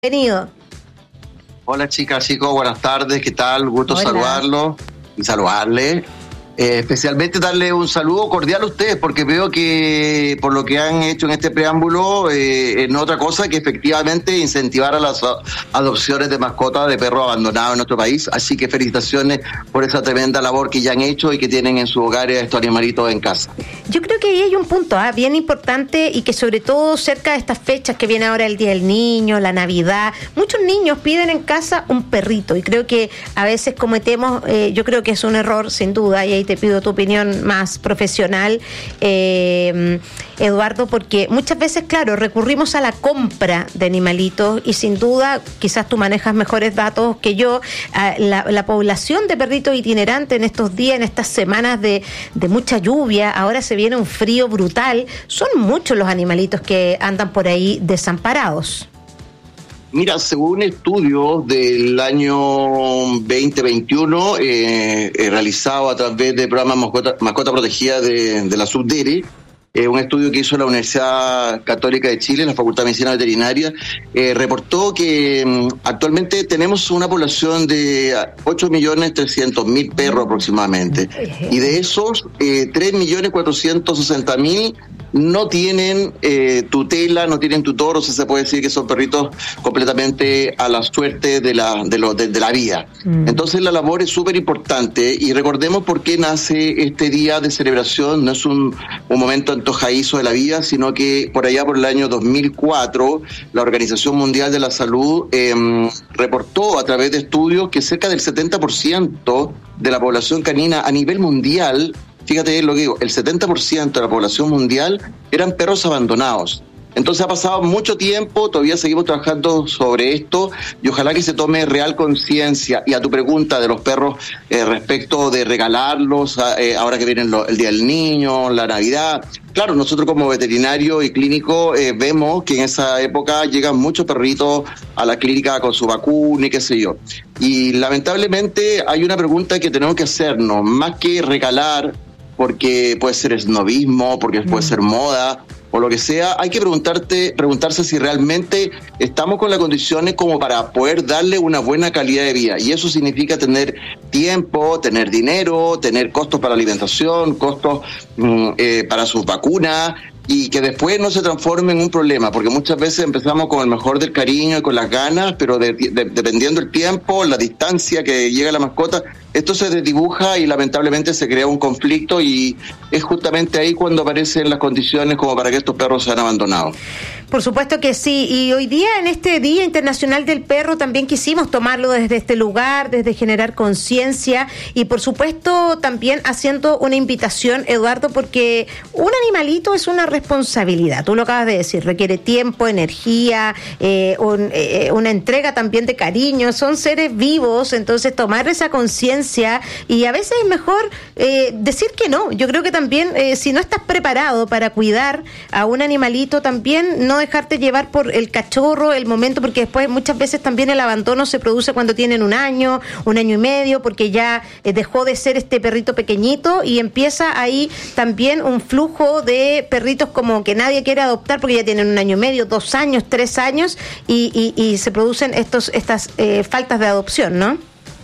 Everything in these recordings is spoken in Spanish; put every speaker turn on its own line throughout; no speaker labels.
Bienvenido.
Hola chicas, chicos, buenas tardes, ¿qué tal? Gusto
Hola.
saludarlos y saludarles. Especialmente darle un saludo cordial a ustedes, porque veo que por lo que han hecho en este preámbulo, no otra cosa que efectivamente incentivar a las adopciones de mascotas de perros abandonados en nuestro país. Así que felicitaciones por esa tremenda labor que ya han hecho y que tienen en sus hogares a estos animalitos en casa.
Yo creo que ahí hay un punto bien importante y que sobre todo cerca de estas fechas que viene ahora el Día del Niño, la Navidad, muchos niños piden en casa un perrito y creo que a veces cometemos, yo creo que es un error sin duda, y ahí te pido tu opinión más profesional, Eduardo, porque muchas veces, claro, recurrimos a la compra de animalitos y sin duda, quizás tú manejas mejores datos que yo, la población de perritos itinerantes en estos días, en estas semanas de mucha lluvia, ahora se viene un frío brutal, son muchos los animalitos que andan por ahí desamparados.
Mira, según estudios del año 2021, realizado a través del programa Mascota Protegida de la Subdere, un estudio que hizo la Universidad Católica de Chile, la Facultad de Medicina Veterinaria, reportó que actualmente tenemos una población de 8.300.000 perros aproximadamente, y de esos 3.460.000 no tienen tutela, no tienen tutor, o sea, se puede decir que son perritos completamente a la suerte de la vida. Entonces la labor es súper importante, y recordemos por qué nace este día de celebración. No es un momento antojadizo de la vida, sino que por allá por el año 2004 la Organización Mundial de la Salud reportó a través de estudios que cerca del 70% de la población canina a nivel mundial, fíjate lo que digo, el 70% de la población mundial eran perros abandonados. Entonces ha pasado mucho tiempo, todavía seguimos trabajando sobre esto, y ojalá que se tome real conciencia. Y a tu pregunta de los perros respecto de regalarlos, ahora que viene el Día del Niño, la Navidad, claro, nosotros como veterinario y clínico vemos que en esa época llegan muchos perritos a la clínica con su vacuna y qué sé yo. Y lamentablemente hay una pregunta que tenemos que hacernos, más que regalar, porque puede ser esnobismo, porque puede ser moda o lo que sea, hay que preguntarse si realmente estamos con las condiciones como para poder darle una buena calidad de vida. Y eso significa tener tiempo, tener dinero, tener costos para alimentación, costos para sus vacunas, y que después no se transforme en un problema, porque muchas veces empezamos con el mejor del cariño y con las ganas, pero dependiendo el tiempo, la distancia que llega la mascota, esto se desdibuja y lamentablemente se crea un conflicto, y es justamente ahí cuando aparecen las condiciones como para que estos perros sean abandonados.
Por supuesto que sí, y hoy día en este Día Internacional del Perro también quisimos tomarlo desde este lugar, desde generar conciencia y por supuesto también haciendo una invitación, Eduardo, porque un animalito es una responsabilidad, tú lo acabas de decir, requiere tiempo, energía, una entrega también de cariño, son seres vivos, entonces tomar esa conciencia, y a veces es mejor decir que no. Yo creo que también si no estás preparado para cuidar a un animalito, también no dejarte llevar por el cachorro, el momento, porque después muchas veces también el abandono se produce cuando tienen un año y medio, porque ya dejó de ser este perrito pequeñito y empieza ahí también un flujo de perritos como que nadie quiere adoptar porque ya tienen 1 año y medio, 2 años, 3 años y se producen estas faltas de adopción, ¿no?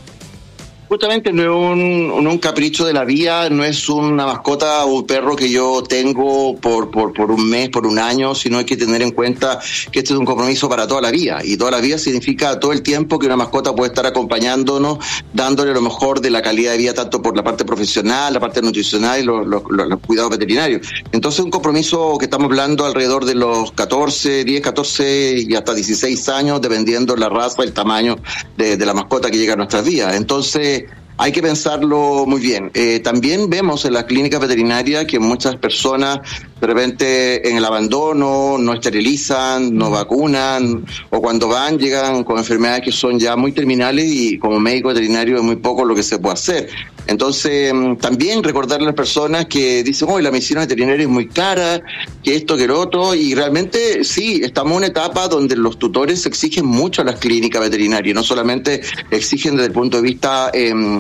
Justamente no es un capricho de la vida, no es una mascota o un perro que yo tengo por un mes, por un año, sino hay que tener en cuenta que este es un compromiso para toda la vida, y toda la vida significa todo el tiempo que una mascota puede estar acompañándonos, dándole lo mejor de la calidad de vida, tanto por la parte profesional, la parte nutricional y los cuidados veterinarios. Entonces un compromiso que estamos hablando alrededor de los 10, 14 y hasta 16 años, dependiendo la raza, el tamaño de la mascota que llega a nuestras vidas. Entonces hay que pensarlo muy bien. También vemos en las clínicas veterinarias que muchas personas de repente en el abandono no esterilizan, no vacunan, o cuando van llegan con enfermedades que son ya muy terminales, y como médico veterinario es muy poco lo que se puede hacer. Entonces también recordarle a las personas que dicen, la medicina veterinaria es muy cara, que esto, que lo otro, y realmente sí, estamos en una etapa donde los tutores exigen mucho a las clínicas veterinarias, no solamente exigen desde el punto de vista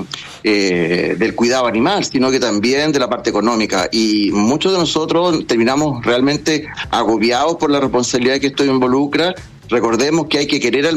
del cuidado animal, sino que también de la parte económica, y muchos de nosotros terminamos realmente agobiados por la responsabilidad que esto involucra, Recordemos que hay que querer al